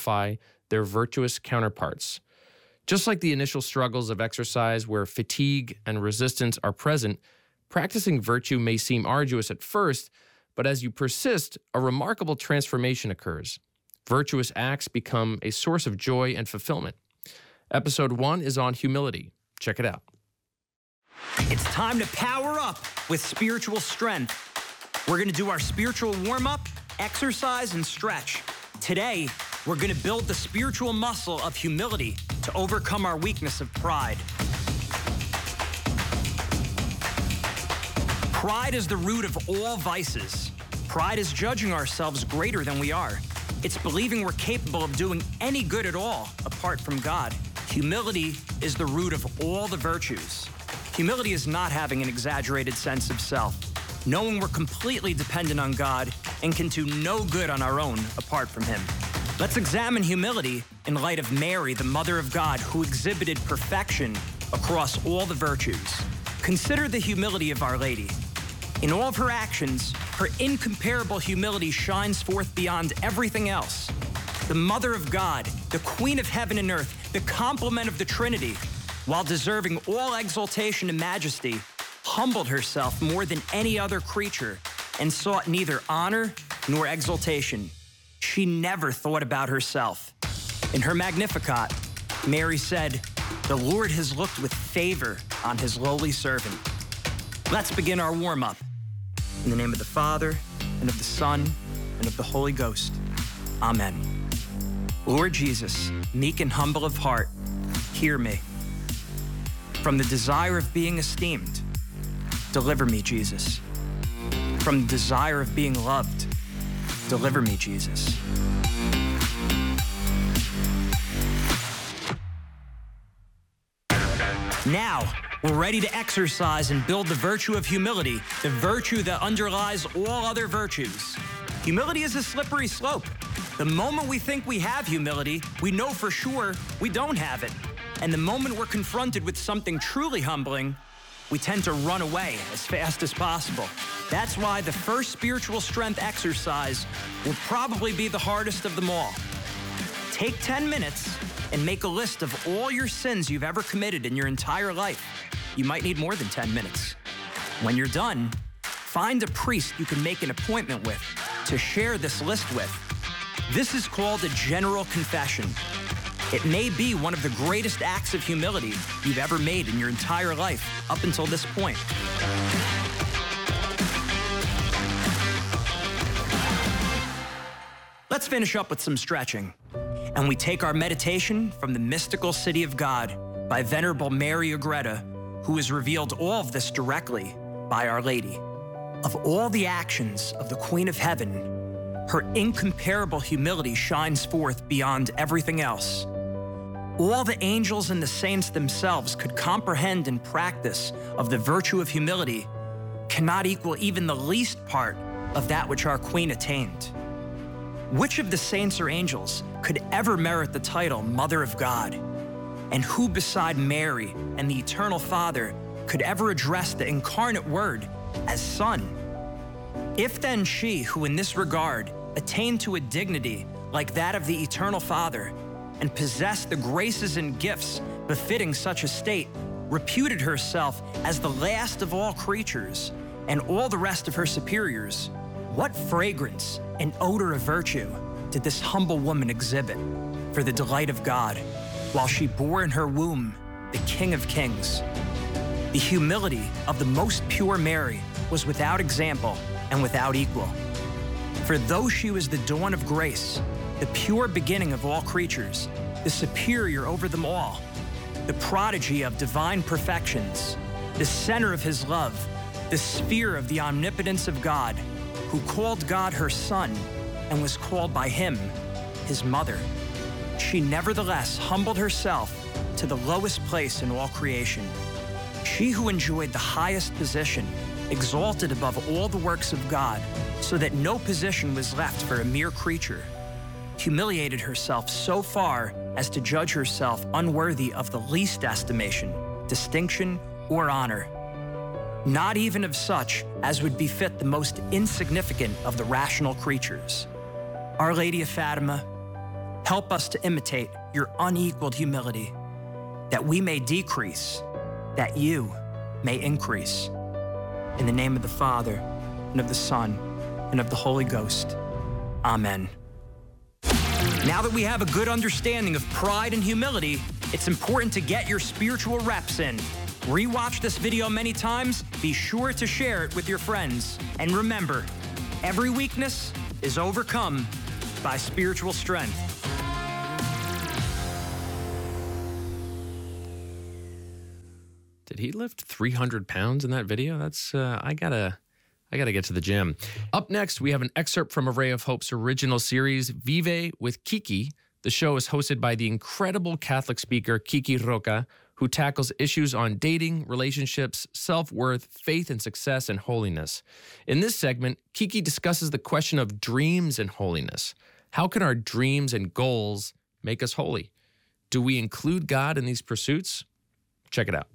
nullify their virtuous counterparts. Just like the initial struggles of exercise where fatigue and resistance are present, practicing virtue may seem arduous at first, but as you persist, a remarkable transformation occurs. Virtuous acts become a source of joy and fulfillment. Episode 1 is on humility. Check it out. It's time to power up with spiritual strength. We're going to do our spiritual warm-up, exercise, and stretch. Today, we're going to build the spiritual muscle of humility to overcome our weakness of pride. Pride is the root of all vices. Pride is judging ourselves greater than we are. It's believing we're capable of doing any good at all apart from God. Humility is the root of all the virtues. Humility is not having an exaggerated sense of self, knowing we're completely dependent on God and can do no good on our own apart from Him. Let's examine humility in light of Mary, the Mother of God, who exhibited perfection across all the virtues. Consider the humility of Our Lady. In all of her actions, her incomparable humility shines forth beyond everything else. The Mother of God, the Queen of heaven and earth, the complement of the Trinity, while deserving all exaltation and majesty, humbled herself more than any other creature and sought neither honor nor exaltation. She never thought about herself. In her Magnificat, Mary said, "The Lord has looked with favor on His lowly servant." Let's begin our warm-up. In the name of the Father, and of the Son, and of the Holy Ghost. Amen. Lord Jesus, meek and humble of heart, hear me. From the desire of being esteemed, deliver me, Jesus. From the desire of being loved, deliver me, Jesus. Now, we're ready to exercise and build the virtue of humility, the virtue that underlies all other virtues. Humility is a slippery slope. The moment we think we have humility, we know for sure we don't have it. And the moment we're confronted with something truly humbling, we tend to run away as fast as possible. That's why the first spiritual strength exercise will probably be the hardest of them all. Take 10 minutes and make a list of all your sins you've ever committed in your entire life. You might need more than 10 minutes. When you're done, find a priest you can make an appointment with to share this list with. This is called a general confession. It may be one of the greatest acts of humility you've ever made in your entire life up until this point. Let's finish up with some stretching. And we take our meditation from the mystical city of God by Venerable Mary Agreda, who has revealed all of this directly by Our Lady. Of all the actions of the Queen of Heaven, her incomparable humility shines forth beyond everything else. All the angels and the saints themselves could comprehend and practice of the virtue of humility cannot equal even the least part of that which our Queen attained. Which of the saints or angels could ever merit the title Mother of God? And who beside Mary and the Eternal Father could ever address the incarnate Word as Son? If then she, who in this regard attained to a dignity like that of the Eternal Father and possessed the graces and gifts befitting such a state, reputed herself as the last of all creatures and all the rest of her superiors, what fragrance and odor of virtue did this humble woman exhibit for the delight of God, while she bore in her womb the King of Kings? The humility of the most pure Mary was without example and without equal. For though she was the dawn of grace, the pure beginning of all creatures, the superior over them all, the prodigy of divine perfections, the center of His love, the sphere of the omnipotence of God, who called God her Son and was called by Him His Mother, she nevertheless humbled herself to the lowest place in all creation. She who enjoyed the highest position, exalted above all the works of God, so that no position was left for a mere creature, humiliated herself so far as to judge herself unworthy of the least estimation, distinction, or honor, not even of such as would befit the most insignificant of the rational creatures. Our Lady of Fatima, Help us to imitate your unequaled humility, that we may decrease, that you may increase. In the name of the Father, and of the Son, and of the Holy Ghost. Amen. Now that we have a good understanding of pride and humility, it's important to get your spiritual reps in. Rewatch this video many times, be sure to share it with your friends. And remember, every weakness is overcome by spiritual strength. Did he lift 300 pounds in that video? That's, I gotta get to the gym. Up next, we have an excerpt from Array of Hope's original series, Vive with Kiki. The show is hosted by the incredible Catholic speaker, Kiki Roca, who tackles issues on dating, relationships, self-worth, faith and success, and holiness. In this segment, Kiki discusses the question of dreams and holiness. How can our dreams and goals make us holy? Do we include God in these pursuits? Check it out.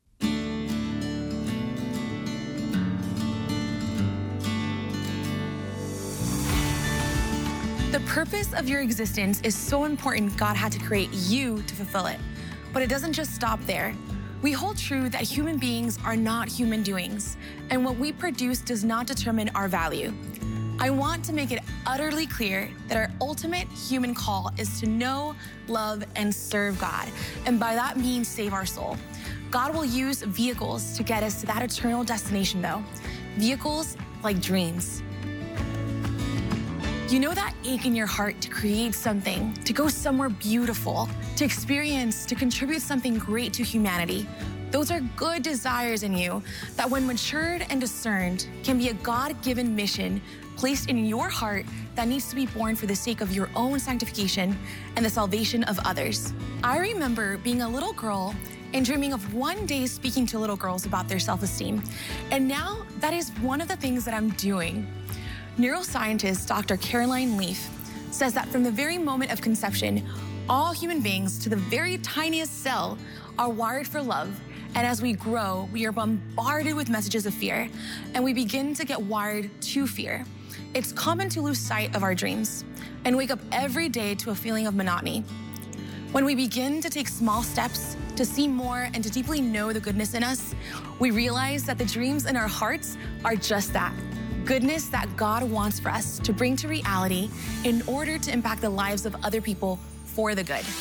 The purpose of your existence is so important, God had to create you to fulfill it. But it doesn't just stop there. We hold true that human beings are not human doings, and what we produce does not determine our value. I want to make it utterly clear that our ultimate human call is to know, love, and serve God, and by that means save our soul. God will use vehicles to get us to that eternal destination, though. Vehicles like dreams. You know that ache in your heart to create something, to go somewhere beautiful, to experience, to contribute something great to humanity. Those are good desires in you that when matured and discerned can be a God-given mission placed in your heart that needs to be born for the sake of your own sanctification and the salvation of others. I remember being a little girl and dreaming of one day speaking to little girls about their self-esteem. And now that is one of the things that I'm doing. Neuroscientist Dr. Caroline Leaf says that from the very moment of conception, all human beings to the very tiniest cell are wired for love. And as we grow, we are bombarded with messages of fear, and we begin to get wired to fear. It's common to lose sight of our dreams and wake up every day to a feeling of monotony. When we begin to take small steps to see more and to deeply know the goodness in us, we realize that the dreams in our hearts are just that. Goodness that God wants for us to bring to reality in order to impact the lives of other people for the good.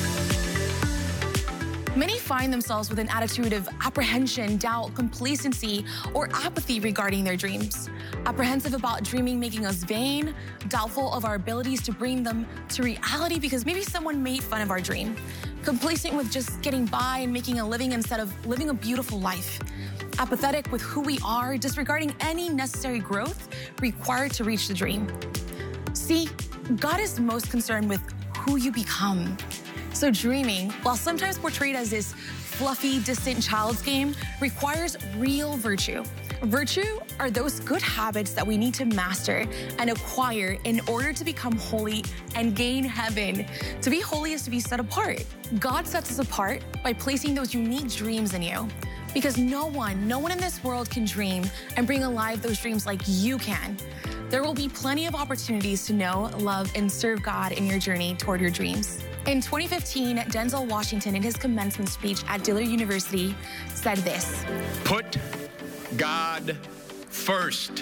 Many find themselves with an attitude of apprehension, doubt, complacency, or apathy regarding their dreams. Apprehensive about dreaming making us vain, doubtful of our abilities to bring them to reality because maybe someone made fun of our dream. Complacent with just getting by and making a living instead of living a beautiful life. Apathetic with who we are, disregarding any necessary growth required to reach the dream. See, God is most concerned with who you become. So dreaming, while sometimes portrayed as this fluffy, distant child's game, requires real virtue. Virtue are those good habits that we need to master and acquire in order to become holy and gain heaven. To be holy is to be set apart. God sets us apart by placing those unique dreams in you. Because no one in this world can dream and bring alive those dreams like you can. There will be plenty of opportunities to know, love, and serve God in your journey toward your dreams. In 2015, Denzel Washington, in his commencement speech at Dillard University, said this: "Put God first.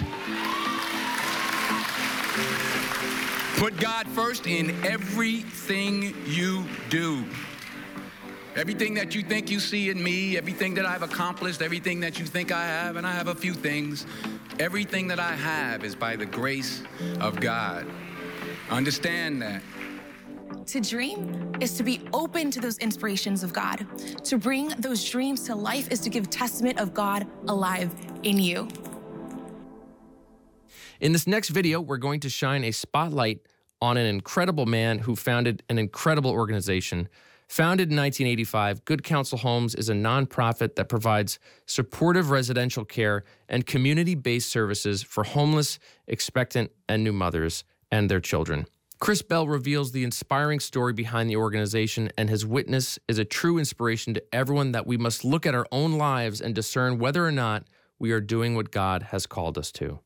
Put God first in everything you do. Everything that you think you see in me, everything that I've accomplished, everything that you think I have, and I have a few things, everything that I have is by the grace of God. Understand that." To dream is to be open to those inspirations of God. To bring those dreams to life is to give testament of God alive in you. In this next video, we're going to shine a spotlight on an incredible man who founded an incredible organization. Founded in 1985, Good Counsel Homes is a nonprofit that provides supportive residential care and community-based services for homeless, expectant, and new mothers and their children. Chris Bell reveals the inspiring story behind the organization, and his witness is a true inspiration to everyone that we must look at our own lives and discern whether or not we are doing what God has called us to.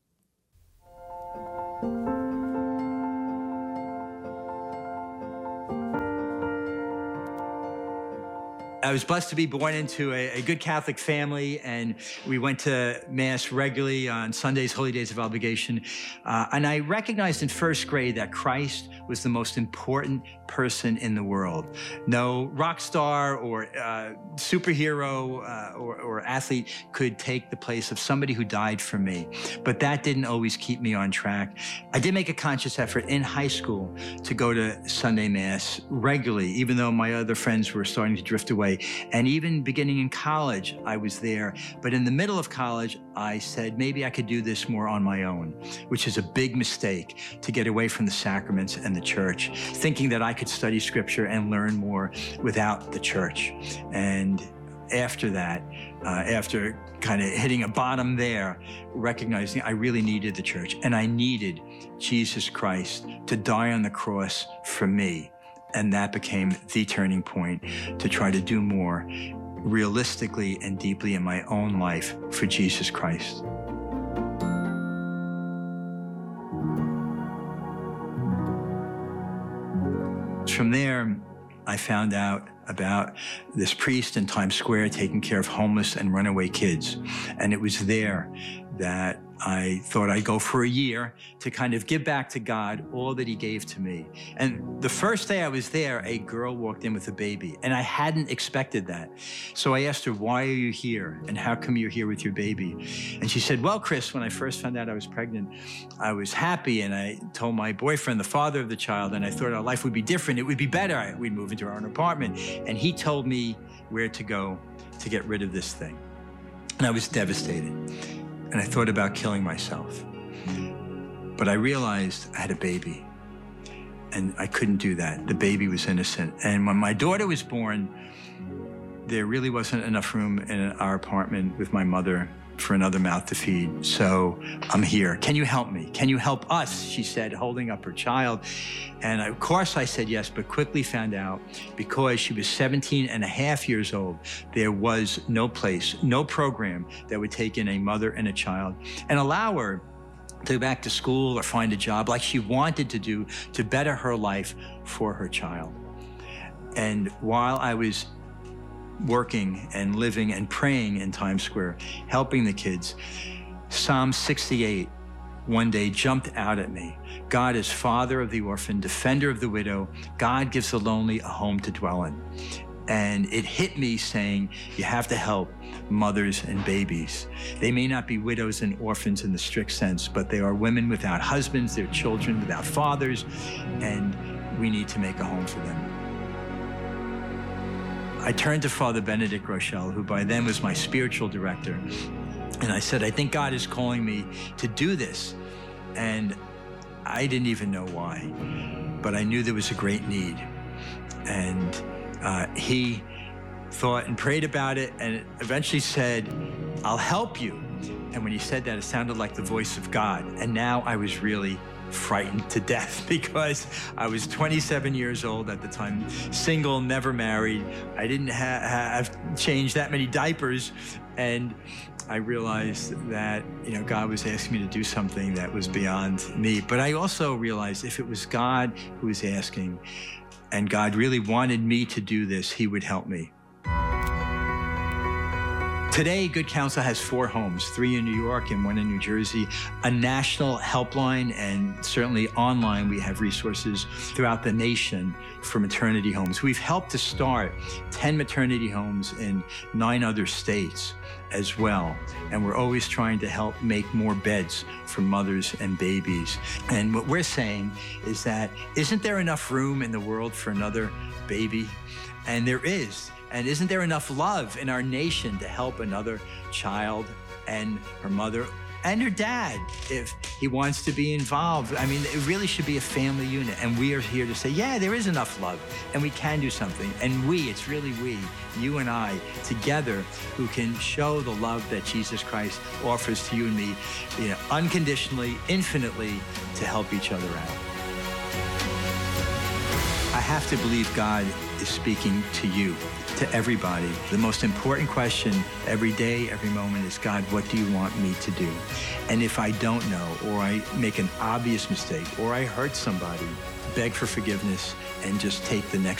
I was blessed to be born into a good Catholic family, and we went to Mass regularly on Sundays, holy days of obligation. And I recognized in first grade that Christ was the most important person in the world. No rock star or superhero or athlete could take the place of somebody who died for me. But that didn't always keep me on track. I did make a conscious effort in high school to go to Sunday Mass regularly, even though my other friends were starting to drift away. And even beginning in college, I was there. But in the middle of college, I said, maybe I could do this more on my own, which is a big mistake, to get away from the sacraments and the church, thinking that I could study scripture and learn more without the church. And after that, after kind of hitting a bottom there, recognizing I really needed the church and I needed Jesus Christ to die on the cross for me. And that became the turning point to try to do more realistically and deeply in my own life for Jesus Christ. From there, I found out about this priest in Times Square taking care of homeless and runaway kids. And it was there that I thought I'd go for a year to kind of give back to God all that he gave to me. And the first day I was there, a girl walked in with a baby, and I hadn't expected that. So I asked her, why are you here? And how come you're here with your baby? And she said, well, Chris, when I first found out I was pregnant, I was happy, and I told my boyfriend, the father of the child, and I thought our life would be different. It would be better. We'd move into our own apartment. And he told me where to go to get rid of this thing. And I was devastated. And I thought about killing myself. But I realized I had a baby, and I couldn't do that. The baby was innocent. And when my daughter was born, there really wasn't enough room in our apartment with my mother for another mouth to feed. So I'm here. Can you help me? Can you help us? She said, holding up her child. And of course I said yes, but quickly found out because she was 17 and a half years old, there was no place, no program that would take in a mother and a child and allow her to go back to school or find a job like she wanted to do to better her life for her child. And while I was working and living and praying in Times Square, helping the kids, Psalm 68 one day jumped out at me. God is father of the orphan, defender of the widow. God gives the lonely a home to dwell in. And it hit me saying, you have to help mothers and babies. They may not be widows and orphans in the strict sense, but they are women without husbands, their children without fathers, and we need to make a home for them. I turned to Father Benedict Rochelle, who by then was my spiritual director, and I said, I think God is calling me to do this. And I didn't even know why, but I knew there was a great need. And he thought and prayed about it and eventually said, I'll help you. And when he said that, it sounded like the voice of God. And now I was really frightened to death because I was 27 years old at the time, single, never married. I didn't have changed that many diapers. And I realized that, God was asking me to do something that was beyond me. But I also realized if it was God who was asking and God really wanted me to do this, he would help me. Today, Good Counsel has 4 homes, 3 in New York and 1 in New Jersey, a national helpline, and certainly online we have resources throughout the nation for maternity homes. We've helped to start 10 maternity homes in 9 other states as well. And we're always trying to help make more beds for mothers and babies. And what we're saying is that, isn't there enough room in the world for another baby? And there is. And isn't there enough love in our nation to help another child and her mother and her dad if he wants to be involved? I mean, it really should be a family unit. And we are here to say, yeah, there is enough love and we can do something. And it's really we, you and I, together, who can show the love that Jesus Christ offers to you and me, unconditionally, infinitely, to help each other out. I have to believe God is speaking to you, to everybody. The most important question every day, every moment is, God, what do you want me to do? And if I don't know, or I make an obvious mistake, or I hurt somebody, beg for forgiveness and just take the next